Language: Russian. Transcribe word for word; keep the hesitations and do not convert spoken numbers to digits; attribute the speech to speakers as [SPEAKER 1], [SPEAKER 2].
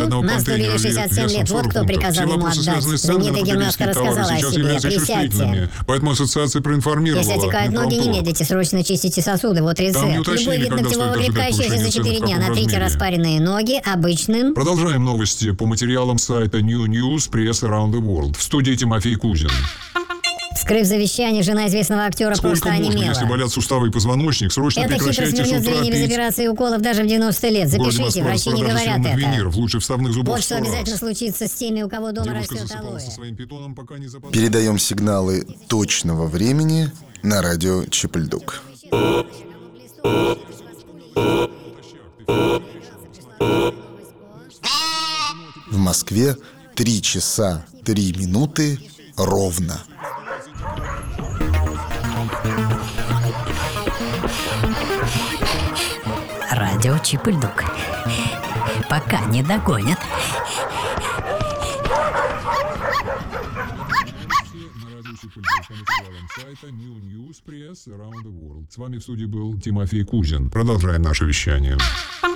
[SPEAKER 1] Наступили шестьдесят семь лет. Вот кто приказал ему отдать. Знаменитая гимнастка рассказала о себе. Присядьте.
[SPEAKER 2] Поэтому ассоциация проинформировала.
[SPEAKER 1] Если отекают ноги, не медлите, срочно чистите сосуды. Вот рецепт. Любой вид ногтевого грибка исчезнет за четыре дня. Натрите распаренные ноги обычным.
[SPEAKER 2] Продолжаем новости по материалам сайта New News Press Around the World. В студии Тимофей Кузин.
[SPEAKER 1] Вскрыв завещание, жена известного актера
[SPEAKER 2] Сколько
[SPEAKER 1] просто
[SPEAKER 2] можно,
[SPEAKER 1] онемела.
[SPEAKER 2] если болят суставы и позвоночник, срочно
[SPEAKER 1] Эта хитрость
[SPEAKER 2] прекращайте с
[SPEAKER 1] вернет
[SPEAKER 2] утра
[SPEAKER 1] зрение без
[SPEAKER 2] пить.
[SPEAKER 1] операции и уколов даже в девяносто лет. Запишите, врачи не говорят это.
[SPEAKER 2] Виниров, лучше вставных зубов
[SPEAKER 1] Вот что
[SPEAKER 2] сто раз.
[SPEAKER 1] обязательно случится с теми, у кого дома
[SPEAKER 2] Девушка
[SPEAKER 1] растет
[SPEAKER 2] засыпала
[SPEAKER 1] алоэ.
[SPEAKER 2] со своим питоном, пока не западала.
[SPEAKER 3] Передаем сигналы точного времени на радио Чепельдук. В Москве три часа три минуты ровно.
[SPEAKER 4] Радио Чепельдук. Пока не догонят.
[SPEAKER 2] На радио Чепельдук по материалам сайта New News Press Around the World. С вами в студии был Тимофей Кузин. Продолжаем наше вещание.